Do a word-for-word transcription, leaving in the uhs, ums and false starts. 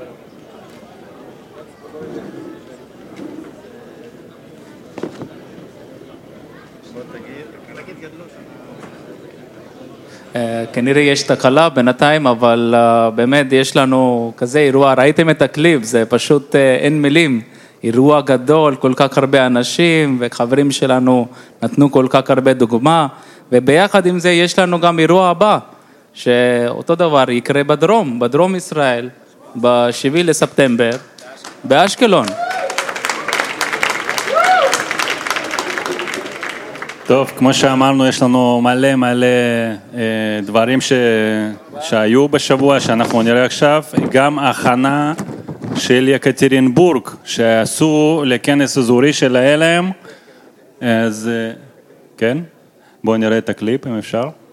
כנראה יש תקלה בינתיים, אבל באמת יש לנו כזה אירוע, ראיתם את הקליפ, זה פשוט אין מילים, אירוע גדול, כל כך הרבה אנשים, וחברים שלנו נתנו כל כך הרבה דוגמה, וביחד עם זה יש לנו גם אירוע הבא, שאותו דבר יקרה בדרום, בדרום ישראל, בשביעי לספטמבר, באשקלון. טוב, כמו שאמרנו, יש לנו מלא מלא אה, דברים ש... שהיו בשבוע, שאנחנו נראה עכשיו, גם הכנה של יקטרינבורג, שעשו לכנס אזורי של העלם, אז כן, בואו נראה את הקליפ אם אפשר.